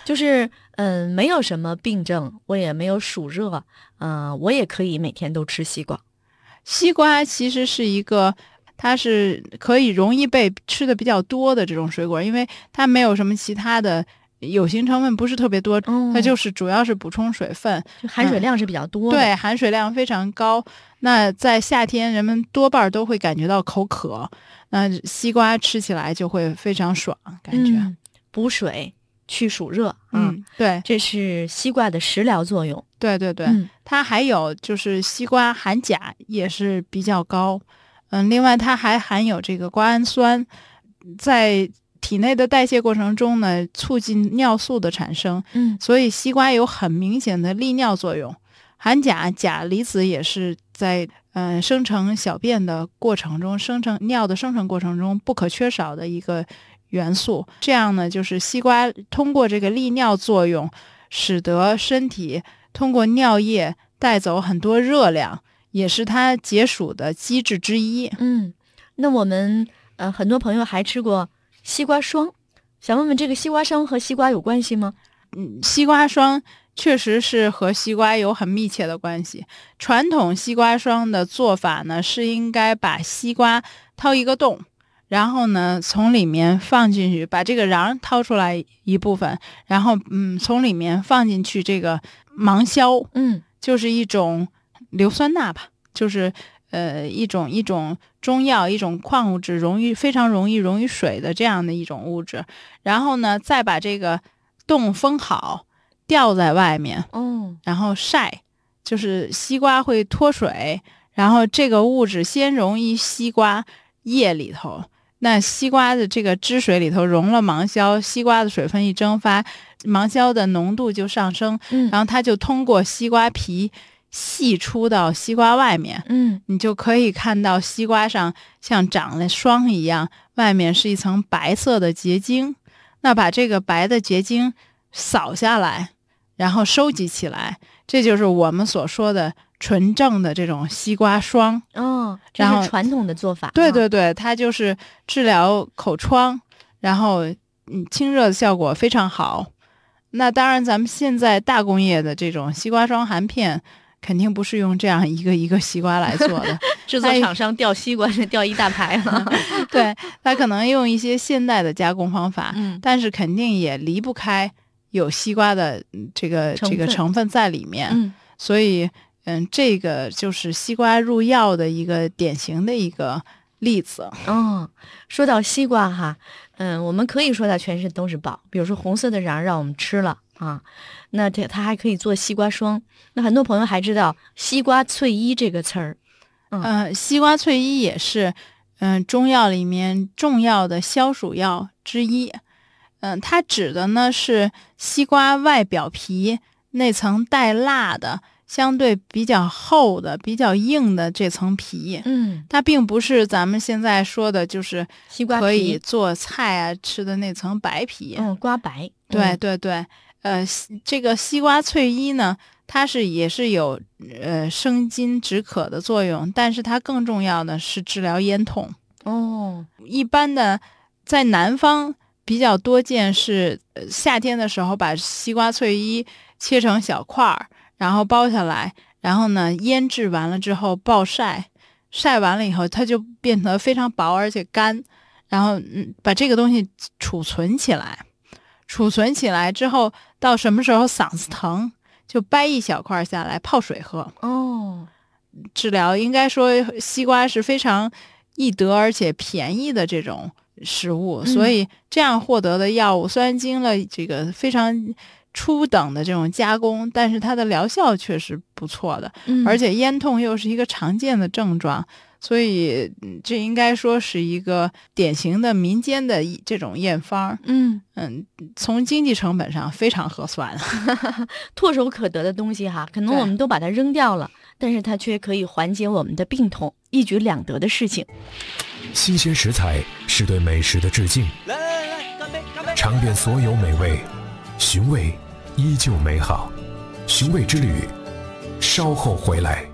就是没有什么病症，我也没有暑热，我也可以每天都吃西瓜。 西瓜其实是一个，它是可以容易被吃的比较多的这种水果，因为它没有什么其他的有形成分，不是特别多，它就是主要是补充水分， 就含水量是比较多的。 对，含水量非常高。那在夏天，人们多半都会感觉到口渴，那西瓜吃起来就会非常爽，感觉补水、去暑热。 对， 这是西瓜的食疗作用。 对对对，它还有就是西瓜含钾也是比较高。另外它还含有这个瓜氨酸，在体内的代谢过程中呢，促进尿素的产生。所以西瓜有很明显的利尿作用。含钾，钾离子也是在生成小便的过程中，尿的生成过程中不可缺少的一个元素。这样呢，就是西瓜通过这个利尿作用，使得身体通过尿液带走很多热量，也是它解暑的机制之一。 那我们很多朋友还吃过西瓜霜，想问问这个西瓜霜和西瓜有关系吗？ 西瓜霜确实是和西瓜有很密切的关系。传统西瓜霜的做法呢，是应该把西瓜掏一个洞，然后呢从里面放进去，把这个瓤掏出来一部分，然后从里面放进去这个芒硝，就是一种硫酸钠吧，就是一种中药，一种矿物质，非常容易溶于水的这样的一种物质。然后呢再把这个洞封好，吊在外面，然后晒，就是西瓜会脱水，然后这个物质先溶于西瓜叶里头，那西瓜的这个汁水里头溶了芒硝，西瓜的水分一蒸发，芒硝的浓度就上升，然后它就通过西瓜皮析出到西瓜外面，你就可以看到西瓜上像长了霜一样，外面是一层白色的结晶。那把这个白的结晶扫下来，然后收集起来，这就是我们所说的纯正的这种西瓜霜。 这是传统的做法。 对对对，它就是治疗口疮，然后清热的效果非常好。那当然咱们现在大工业的这种西瓜霜含片肯定不是用这样一个一个西瓜来做的制作厂商掉西瓜是掉一大排了对，它可能用一些现代的加工方法，但是肯定也离不开有西瓜的这个成分在里面。所以这个就是西瓜入药的一个典型的一个例子。 说到西瓜哈，我们可以说它全身都是宝，比如说红色的瓤让我们吃了啊，那它还可以做西瓜霜。那很多朋友还知道西瓜翠衣这个词儿。 西瓜翠衣也是中药里面重要的消暑药之一。它指的呢是西瓜外表皮那层带蜡的相对比较厚的比较硬的这层皮。它并不是咱们现在说的就是西瓜可以做菜啊吃的那层白皮。 瓜白。 对对对。这个西瓜翠衣呢，它也是有生津止渴的作用，但是它更重要的是治疗咽痛。一般的在南方比较多见是夏天的时候把西瓜翠衣切成小块儿，然后剥下来，然后呢腌制完了之后暴晒，晒完了以后它就变得非常薄而且干，然后把这个东西储存起来之后，到什么时候嗓子疼就掰一小块下来泡水喝。治疗应该说西瓜是非常易得而且便宜的这种食物，所以这样获得的药物虽然经了这个非常初等的这种加工，但是它的疗效确实不错的。而且咽痛又是一个常见的症状，所以这应该说是一个典型的民间的这种验方。从经济成本上非常合算唾手可得的东西哈，可能我们都把它扔掉了，但是它却可以缓解我们的病痛，一举两得的事情。 新鲜食材是对美食的致敬， 来，干杯！ 尝遍所有美味，寻味依旧美好。寻味之旅，稍后回来。